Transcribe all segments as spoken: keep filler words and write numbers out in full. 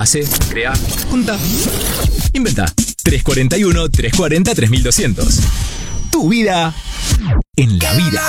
Hacé, crea, junta, inventa. tres cuarenta y uno, tres cuarenta, tres mil doscientos. Tu vida en la vida.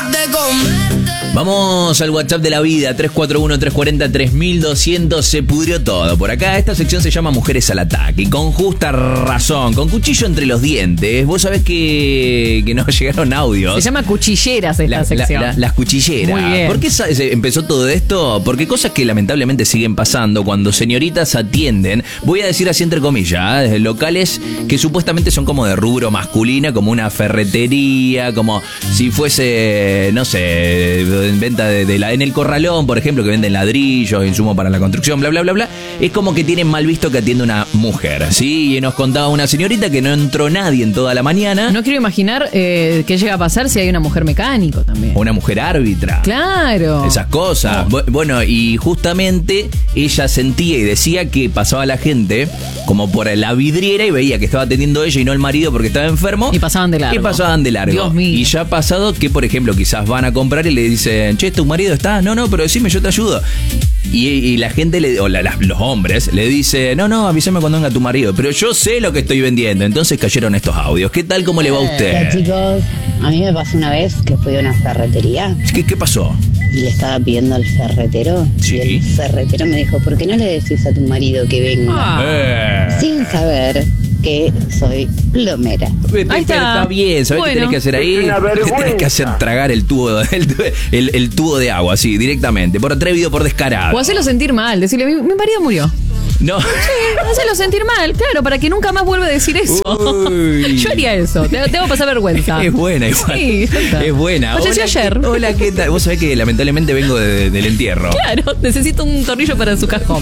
Vamos al WhatsApp de la vida, tres cuatro uno, tres cuarenta, tres mil doscientos. Se pudrió todo por acá. Esta sección se llama Mujeres al Ataque, y con justa razón, con cuchillo entre los dientes. Vos sabés que, que nos llegaron audios. Se llama cuchilleras esta la, sección. la, la, las cuchilleras. Muy bien. ¿Por qué se empezó todo esto? Porque cosas que lamentablemente siguen pasando cuando señoritas atienden, voy a decir así entre comillas, ¿eh? locales que supuestamente son como de rubro masculina, como una ferretería, como si fuese, no sé, en venta de, de la, en el Corralón, por ejemplo, que venden ladrillos, insumos para la construcción, bla, bla, bla, bla. Es como que tienen mal visto que atiende una mujer, ¿sí? Y nos contaba una señorita que no entró nadie en toda la mañana. No quiero imaginar eh, qué llega a pasar si hay una mujer mecánico también. O una mujer árbitra. Claro. Esas cosas. Oh. Bueno, y justamente ella sentía y decía que pasaba la gente como por la vidriera y veía que estaba atendiendo ella y no el marido porque estaba enfermo. Y pasaban de largo. Y pasaban de largo. Dios mío. Y ya ha pasado que, por ejemplo, quizás van a comprar y le dicen, che, ¿tu marido está? No, no, pero decime, yo te ayudo. Y, y la gente, le, o la, la, los hombres, le dice, no, no, avísame cuando venga tu marido. Pero yo sé lo que estoy vendiendo. Entonces cayeron estos audios. ¿Qué tal? ¿Cómo le va a usted? Hola chicos, a mí me pasó una vez que fui a una ferretería ¿Qué, qué pasó? y le estaba pidiendo al ferretero. Sí. Y el ferretero me dijo, ¿por qué no le decís a tu marido que venga? Ah. Eh. Sin saber que soy plomera. Pero Ahí está. está. bien, ¿sabés Bueno. qué tenés que hacer ahí? ¿Qué tenés que hacer? Tragar el tubo, el, el, el tubo de agua, así, directamente. Por atrevido, por descarado. O hacerlo sentir mal, decirle, mi, mi marido murió. No. Sí, hacerlo sentir mal, claro, para que nunca más vuelva a decir eso. Uy. Yo haría eso, te, te va a pasar vergüenza. Es buena, igual. Sí, ya está. Es buena. Falleció Hola, ayer. ¿qué- Hola, ¿qué tal? Vos sabés que lamentablemente vengo de- del entierro. Claro, necesito un tornillo para su cajón.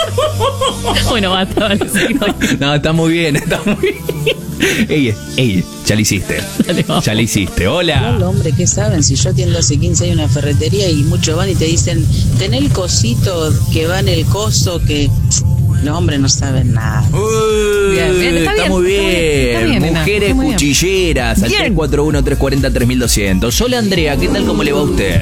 Bueno, basta, vale, sí, no. No, está muy bien, está muy bien. Ey, ey, ya lo hiciste. Dale, vamos. Ya lo hiciste. Hola. Hola, hombre, ¿qué saben? Si yo atiendo hace quince años en una ferretería y muchos van y te dicen, ten el cosito que va en el coso, que los hombres no saben nada. Uy, Bien, bien, está bien, muy está bien. bien, está bien, nena, Mujeres está muy bien. cuchilleras al Bien. tres cuatro uno, tres cuarenta, tres mil doscientos. Hola Andrea, ¿qué tal? ¿Cómo le va a usted?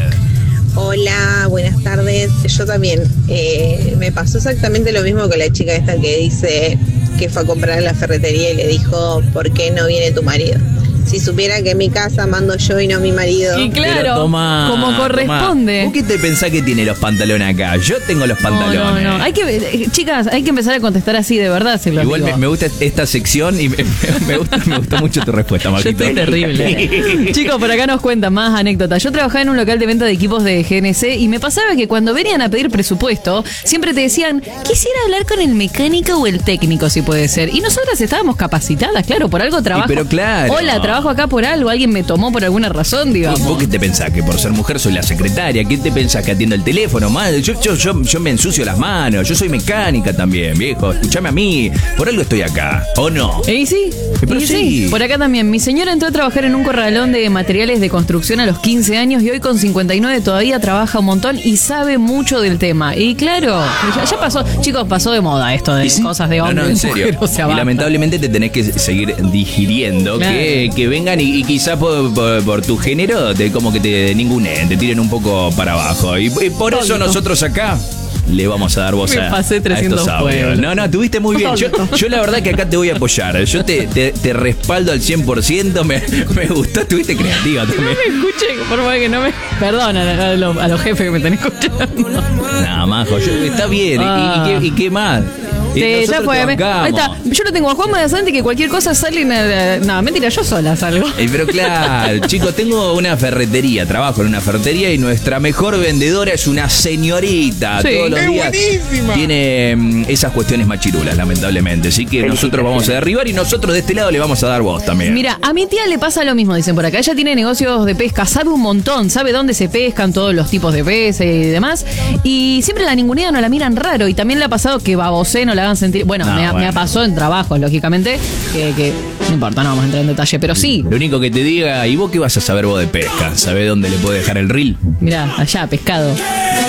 Hola, buenas tardes. Yo también. Eh, me pasó exactamente lo mismo con la chica esta que dice que fue a comprar a la ferretería y le dijo, ¿por qué no viene tu marido? Si supiera que en mi casa mando yo y no mi marido. Y Pero claro, tomá, como corresponde. tomá. ¿Vos qué te pensás que tiene los pantalones acá? Yo tengo los pantalones. No, no, no. Hay que, eh, chicas, hay que empezar a contestar así, de verdad, se lo Igual digo. me, me gusta esta sección y me, me gusta, me gustó mucho tu respuesta, Yo Marquito. estoy terrible. Chicos, por acá nos cuentan más anécdotas. Yo trabajaba en un local de venta de equipos de G N C y me pasaba que cuando venían a pedir presupuesto, siempre te decían, quisiera hablar con el mecánico o el técnico, si puede ser. Y nosotras estábamos capacitadas, claro, por algo trabajo. pero claro. Hola, trabajo acá por algo, alguien me tomó por alguna razón, digamos. ¿Vos qué te pensás? ¿Que por ser mujer soy la secretaria? ¿Qué te pensás? ¿Que atiendo el teléfono? Madre, yo, yo, yo, yo me ensucio las manos. Yo soy mecánica también, viejo. Escuchame a mí. Por algo estoy acá. ¿O no? Y sí, Pero y sí. Por acá también. Mi señora entró a trabajar en un corralón de materiales de construcción a los quince años y hoy con cincuenta y nueve todavía trabaja un montón y sabe mucho del tema. Y claro, ya, ya pasó, chicos, pasó de moda esto de ¿Y sí? cosas de No, hombres. no, en serio. O sea, y basta. lamentablemente te tenés que seguir digiriendo Claro. que, que vengan y, y quizá por, por, por tu género te, como que te ningunen, te tiren un poco para abajo. Y, y por eso Tonto. nosotros acá le vamos a dar voz Me a, pasé a trescientos estos audios. pueblos. No, no, tuviste muy bien. Yo, yo la verdad que acá te voy a apoyar. Yo te, te, te respaldo al cien por ciento. Me, me gustó, estuviste creativa No también. me escuché, por favor que no me... Perdón a, a los, a los jefes que me están escuchando. Nada, majo, yo- está bien. ¿Y- Ah. ¿Y, qué, y qué más? Y Sí, nosotros ya te fue. me- bancamos. Ahí está. Yo lo tengo a Juan Madasante que cualquier cosa sale... en el- No, mentira, yo sola salgo. Eh, pero claro, chicos, tengo una ferretería, trabajo en una ferretería y nuestra mejor vendedora es una señorita. Sí. Todos los ¡Qué días tiene mm, esas cuestiones machirulas, lamentablemente. Así que nosotros vamos a derribar y nosotros de este lado le vamos a dar voz también. Mira, a mi tía le pasa lo mismo, dicen por acá. Ella tiene negocios de pesca, sabe un montón, sabe dónde se pescan todos los tipos de peces y demás. Y siempre la ningunea no la miran raro. Y también le ha pasado que babosé no la hagan sentir. Bueno, No, me, ha, bueno. me ha pasado en trabajos, lógicamente. Que, que no importa, no vamos a entrar en detalle, pero sí. Lo único que te diga, ¿y vos qué vas a saber vos de pesca? ¿Sabés dónde le puedo dejar el reel? Mirá, allá, pescado.